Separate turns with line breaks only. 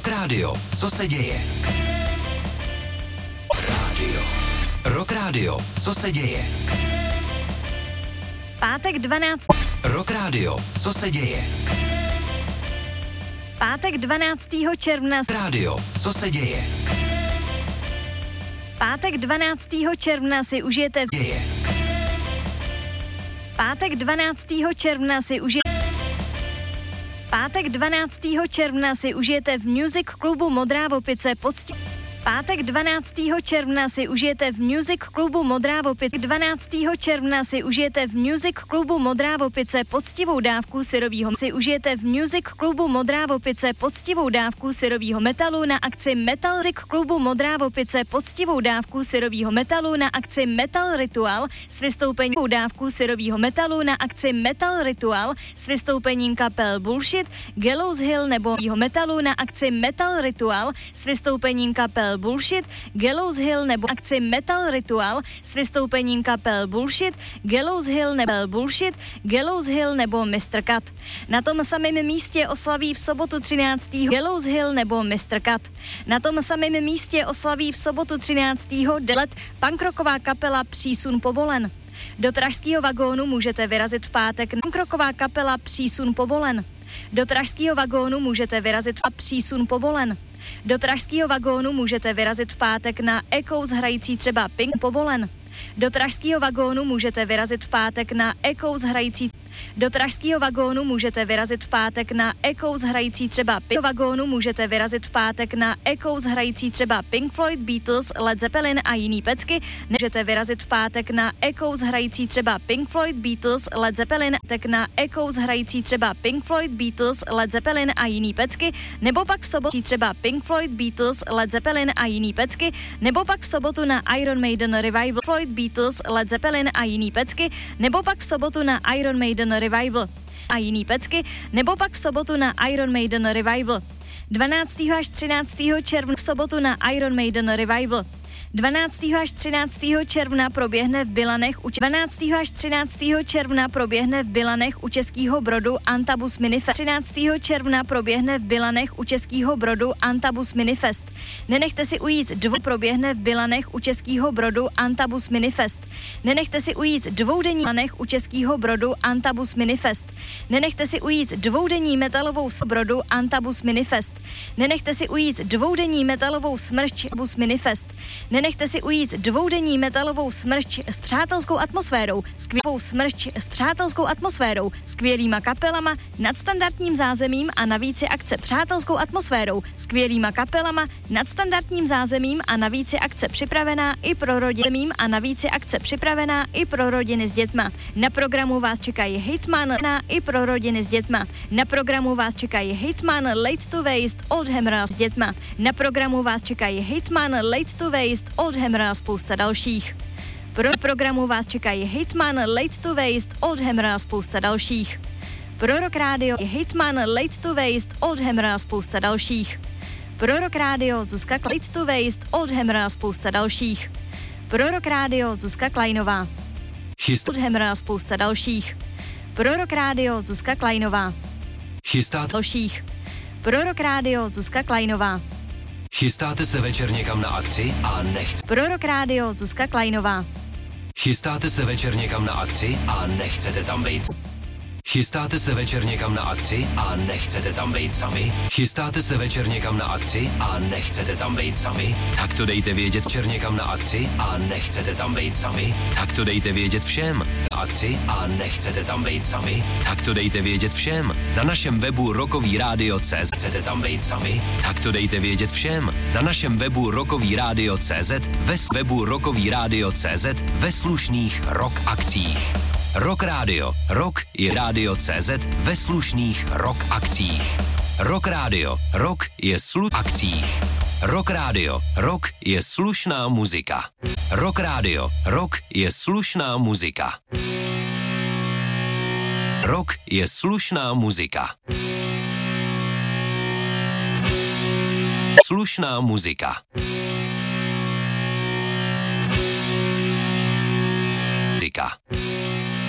Rock Radio. Co se děje? Rock Radio. Co se děje?
Pátek 12.
Rock Radio. Co se děje?
Pátek 12. června.
Radio. Co se děje?
Pátek 12. června si užijete
Děje.
Pátek 12. června si užijete Pátek 12. června si užijete v Music klubu Modrá Vopice Pátek 12. června si užijete v Music klubu Modrá Vopice 12. června si užijete v Music klubu Modrá Vopice poctivou dávku syrovýho metalu na akci Metal Music klubu Modrá Vopice poctivou dávku syrovýho metalu na akci Metal Ritual s vystoupením dávku syrovýho metalu na akci Metal Ritual s vystoupením kapel Bullshit, Gallows Hill nebo metalu na akci Metal Ritual s vystoupením kapel Bullshit, Gallows Hill nebo akci Metal Ritual s vystoupením kapel Bullshit, Gallows Hill nebo Mr. Cut. Na tom samém místě oslaví v sobotu 13. Gallows Hill nebo Mr. Cut. Na tom samém místě oslaví v sobotu 13. let punkrocková kapela Přísun povolen. Do pražského vagónu můžete vyrazit v pátek punkrocková kapela Přísun povolen. Do pražského vagónu můžete vyrazit a Přísun povolen. Do pražského vagónu můžete vyrazit v pátek na Echoes hrající třeba Pink povolen. Do pražského vagónu můžete vyrazit v pátek na Echoes hrající Do pražského vagónu můžete vyrazit v pátek na Echoes hrající třeba Pink vagónu můžete vyrazit v pátek na Echoes hrající třeba Pink Floyd, Beatles, Led Zeppelin a jiný pecky. Můžete vyrazit v pátek na Echoes hrající třeba Pink Floyd, Beatles, Led Zeppelin, tak na Echoes hrající třeba Pink Floyd, Beatles, Led Zeppelin a jiný pecky, nebo pak v sobotu třeba Pink Floyd, Beatles, Led Zeppelin a jiný pecky, nebo pak v sobotu na Iron Maiden Revival, Floyd, Beatles, Led Zeppelin a jiný pecky, nebo pak v sobotu na Iron Maiden Revival a jiný pecky, nebo pak v sobotu na Iron Maiden Revival. 12. až 13. června v sobotu na Iron Maiden Revival. 12. až 13. června proběhne v Bilanech 12. až 13. června proběhne v Bilanech u Českého Brodu Antabus Minifest. 13. června proběhne v Bilanech u Českého Brodu Antabus Minifest. Nenechte si ujít proběhne v Bilanech u Českého Brodu Antabus Minifest. Nenechte si ujít dvoudenní Bilanech u Českého Brodu Antabus Minifest. Nenechte si ujít dvoudenní metalovou Brodu Antabus Minifest. Nenechte si ujít dvoudenní metalovou smršť Antabus Minifest. Nenechte si ujít dvoudenní metalovou smršť s přátelskou atmosférou, skvělýma kapelama, nadstandardním zázemím a navíc je akce přátelskou atmosférou, skvělýma kapelama, nadstandardním zázemím a navíc je akce připravená i pro rodiny s dětma. Na programu vás čekají Hitman i pro rodiny s dětma. Na programu vás čekají Hitman, Late to Waste, Old Hammer s dětma. Na programu vás čekají Hitman, Late to Waste, Old Hammer a spousta dalších. Pro programu vás čekají Hitman, Late to Waste, Old Hammer a spousta dalších. Pro Rock Radio je Hitman, Late to Waste, Old Hammer a spousta dalších. Pro Rock Radio Zuzka Late to Waste, Old Hammer a spousta dalších. Pro Rock Radio Zuzka Kleinová. Old Hammer a spousta dalších. Pro Rock Radio Zuzka Kleinová. Dalších. Pro Rock Radio Zuzka Kleinová.
Chystáte se večer někam na akci a
Pro Rock Radio Zuzka Kleinová.
Chystáte se večer někam na akci a nechcete tam být. Chystáte se večer někam na akci a nechcete tam být sami? Chystáte se večer někam na akci a nechcete tam být sami? Tak to dejte vědět večer někam na akci a nechcete tam být sami? Tak to dejte vědět všem. Na akci a nechcete tam být sami? Tak to dejte vědět všem. Na našem webu rockovyradio.cz chcete tam být sami? Tak to dejte vědět všem. Na našem webu rockovyradio.cz webu rockovyradio.cz ve slušných rock akcích. Rock Radio. Rock je Radio.cz ve slušných rock akcích. Rock Radio. Rock je akcích. Rock Radio. Rock je slušná muzika. Rock Radio. Rock je slušná muzika. Rock je slušná muzika. Slušná muzika. Muzika.